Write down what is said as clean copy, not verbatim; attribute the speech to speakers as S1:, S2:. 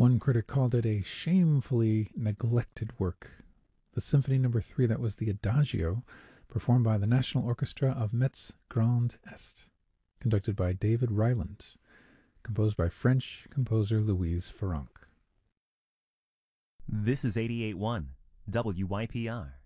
S1: One critic called it a shamefully neglected work. The Symphony No. 3, that was the Adagio, performed by the National Orchestra of Metz Grand Est, conducted by David Ryland, composed by French composer Louise Farrenc.
S2: This is 88.1 WYPR.